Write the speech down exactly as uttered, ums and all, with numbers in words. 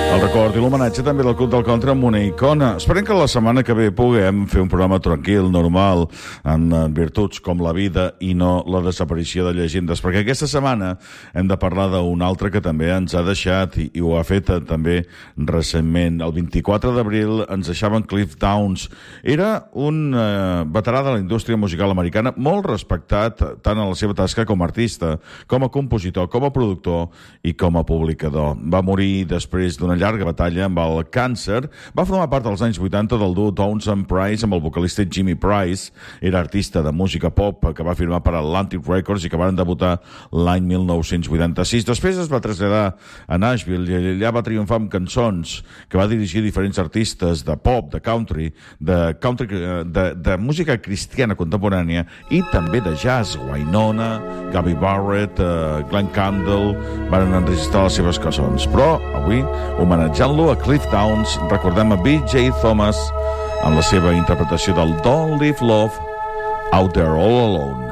El record i l'homenatge també del Club del Contra amb una icona. Esperem que la setmana que ve puguem fer un programa tranquil, normal, amb virtuts com la vida i no la desaparició de llegendes, perquè aquesta setmana hem de parlar d'un altre que també ens ha deixat i, i ho ha fet també recentment. El vint-i-quatre d'abril ens deixaven Cliff Downs. Era un eh, veterà de la indústria musical americana, molt respectat tant en la seva tasca com a artista, com a compositor, com a productor i com a publicador. Va morir després d'una llarga batalla amb el càncer. Va formar part als anys vuitanta del duo Downs and Price amb el vocalista Jimmy Price. Era artista de música pop que va firmar per Atlantic Records i que van debutar l'any mil nou-cents vuitanta-sis. Després es va traslladar a Nashville i allà va triomfar amb cançons que va dirigir diferents artistes de pop, de country, de, country, de, de música cristiana contemporània i també de jazz. Wynonna, Gabby Barrett, uh, Glenn Campbell van enregistrar les seves cançons. Però avui, homenatjant-lo a Cliff Downs, recordem a B J Thomas en la seva interpretació del Don't Leave Love Out There All Alone.